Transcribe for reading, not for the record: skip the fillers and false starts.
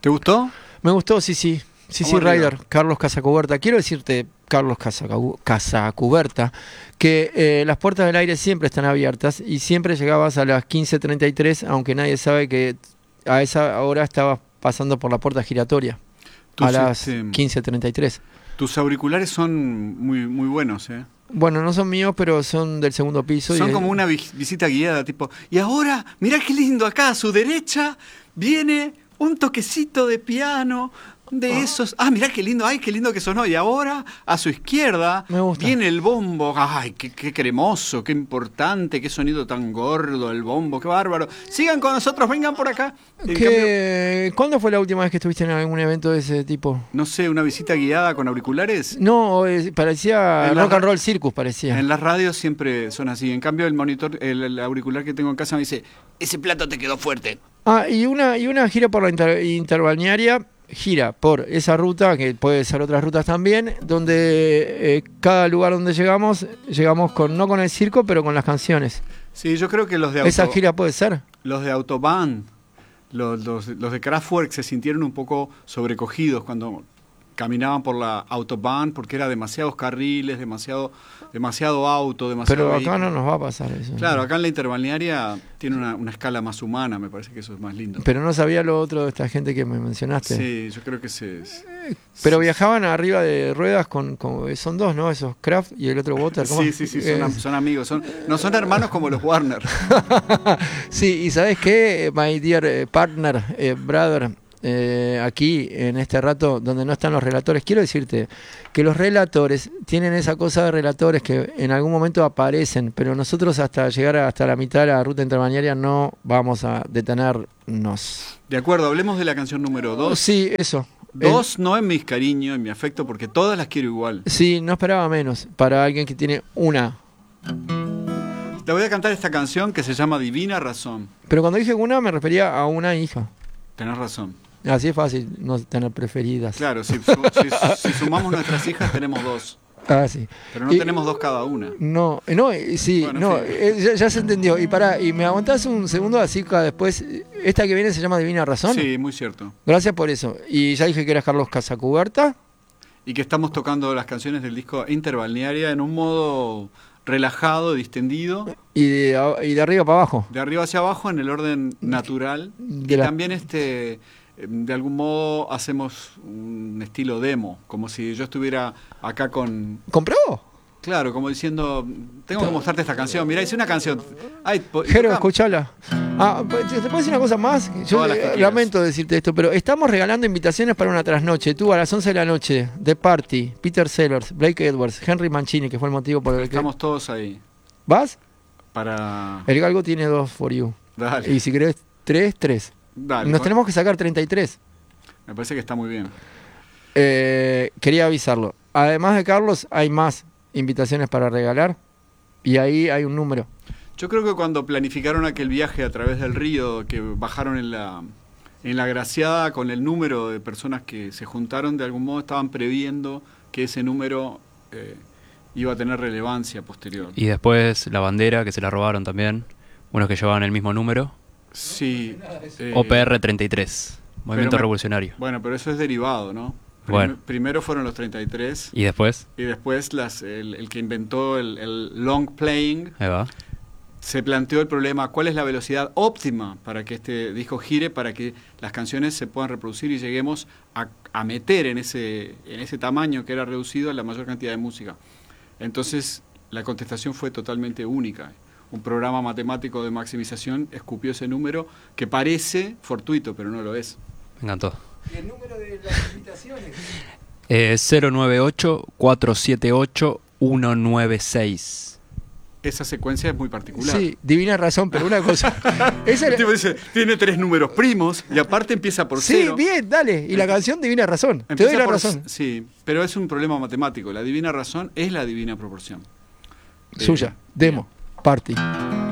¿Te gustó? Me gustó, sí, sí. Sí, sí, Rider, Carlos Casacuberta. Quiero decirte, Carlos Casacuberta, que las puertas del aire siempre están abiertas y siempre llegabas a las 15:33, aunque nadie sabe que a esa hora estabas pasando por la puerta giratoria. A las 15:33. Tus auriculares son muy, muy buenos, ¿eh? Bueno, no son míos, pero son del segundo piso. Son como una visita guiada, tipo, y ahora, mirá qué lindo acá, a su derecha viene un toquecito de piano de esos. Ah, mirá qué lindo, ay, qué lindo que sonó. Y ahora, a su izquierda, viene el bombo. Ay, qué cremoso, qué importante, qué sonido tan gordo el bombo, qué bárbaro. Sigan con nosotros, vengan por acá. ¿Cuándo fue la última vez que estuviste en algún evento de ese tipo? No sé, una visita guiada con auriculares. No, parecía Rock and Roll Circus, parecía. En las radios siempre son así. En cambio, el monitor, el auricular que tengo en casa me dice, ese plato te quedó fuerte. Ah, y una gira por la interbalnearia, gira por esa ruta, que puede ser otras rutas también, donde cada lugar donde llegamos no con el circo, pero con las canciones. Sí, yo creo que los de ¿Esa gira puede ser? Los de Autobahn, los de Kraftwerk se sintieron un poco sobrecogidos cuando caminaban por la Autobahn, porque era demasiados carriles, demasiado auto, demasiado Pero vehículo. acá no nos va a pasar eso. Claro, acá en la interbalnearia tiene una escala más humana, me parece que eso es más lindo. Pero no sabía lo otro de esta gente que me mencionaste. Sí, yo creo que pero viajaban arriba de ruedas son dos, ¿no? Esos Kraft y el otro Water. Sí, son amigos, no son hermanos como los Warner. Sí, y ¿sabes qué? My dear partner, brother, aquí en este rato donde no están los relatores, quiero decirte que los relatores tienen esa cosa de relatores que en algún momento aparecen, pero nosotros hasta llegar hasta la mitad de la ruta interbalnearia no vamos a detenernos. De acuerdo, hablemos de la canción número 2. Sí, eso. 2 no en mis cariños, en mi afecto, porque todas las quiero igual. Sí, no esperaba menos para alguien que tiene una. Te voy a cantar esta canción que se llama Divina Razón. Pero cuando dije una me refería a una hija. Tenés razón. Así es fácil no tener preferidas. Claro, si sumamos nuestras hijas tenemos 2. Ah, sí. Pero no tenemos 2 cada una. No, sí, bueno, no, ya se entendió. Y me aguantás un segundo así después. Esta que viene se llama Divina Razón. Sí, muy cierto. Gracias por eso. Y ya dije que eras Carlos Casacuberta. Y que estamos tocando las canciones del disco Interbalnearia en un modo relajado, distendido. Y de arriba para abajo. De arriba hacia abajo en el orden natural. Y también de algún modo hacemos un estilo demo, como si yo estuviera acá con... ¿Compró? Claro, como diciendo, tengo que mostrarte esta canción. Mirá, hice una canción. Jero, escuchala. ¿Te puedo decir una cosa más? Yo lamento decirte esto, pero estamos regalando invitaciones para una trasnoche. Tú a las 11 de la noche, The Party, Peter Sellers, Blake Edwards, Henry Mancini, que fue el motivo por el que... Estamos todos ahí. ¿Vas? Para... El galgo tiene 2 for you. Dale. Y si querés 3. Dale, nos tenemos que sacar 33. Me parece que está muy bien. Quería avisarlo. Además de Carlos, hay más invitaciones para regalar. Y ahí hay un número. Yo creo que cuando planificaron aquel viaje a través del río, que bajaron en la Graciada con el número de personas que se juntaron, de algún modo estaban previendo que ese número iba a tener relevancia posterior. Y después la bandera, que se la robaron también. Unos que llevaban el mismo número. Sí. OPR 33, Movimiento Revolucionario. Bueno, pero eso es derivado, ¿no? Primero fueron los 33. ¿Y después? Y después el que inventó el long playing. Ahí va. Se planteó el problema, ¿cuál es la velocidad óptima para que este disco gire, para que las canciones se puedan reproducir y lleguemos a meter en ese tamaño que era reducido la mayor cantidad de música? Entonces, la contestación fue totalmente única. Un programa matemático de maximización escupió ese número que parece fortuito, pero no lo es. Me encantó. ¿Y el número de las invitaciones? 098-478-196. Esa secuencia es muy particular. Sí, Divina Razón, pero una cosa... El tipo dice, tiene 3 números primos y aparte empieza por 0. Sí, bien, dale. Y la canción Divina Razón. Te doy la razón. Sí, pero es un problema matemático. La divina razón es la divina proporción. Suya, demo, party.